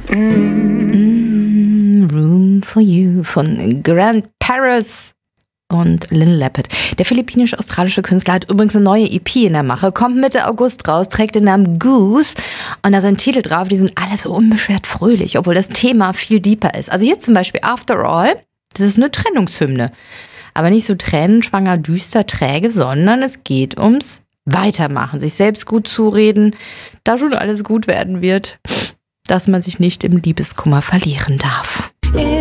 Room for You von Grant Paris und Lynn Leppard. Der philippinisch-australische Künstler hat übrigens eine neue EP in der Mache, kommt Mitte August raus, trägt den Namen Goose und da sind Titel drauf, die sind alle so unbeschwert fröhlich, obwohl das Thema viel deeper ist. Also hier zum Beispiel After All, das ist eine Trennungshymne, aber nicht so tränenschwanger, düster, träge, sondern es geht ums Weitermachen, sich selbst gut zureden, da schon alles gut werden wird, dass man sich nicht im Liebeskummer verlieren darf.